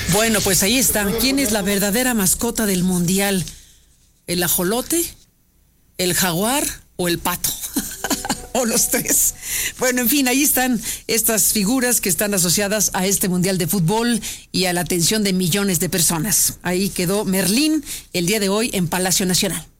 Bueno, pues ahí está. ¿Quién es la verdadera mascota del mundial? ¿El ajolote, el jaguar o el pato? O los tres. Bueno, en fin, ahí están estas figuras que están asociadas a este mundial de fútbol y a la atención de millones de personas. Ahí quedó Merlín el día de hoy en Palacio Nacional.